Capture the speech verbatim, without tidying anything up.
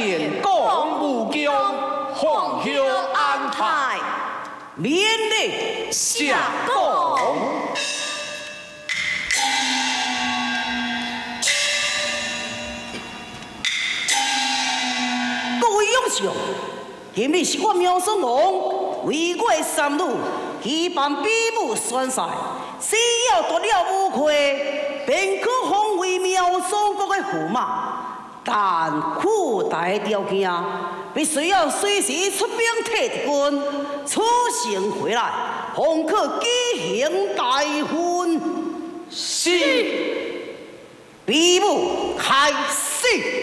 便公务宫，奉孝安排， 免礼下宫。 各位勇士，今日是我苗son王为我的三女举办比武选赛，只要夺了武魁，便可封为苗son国的驸马。但附带条件，必须要随时出兵替军，出城回来，方可举行大婚。 是， 比武开始。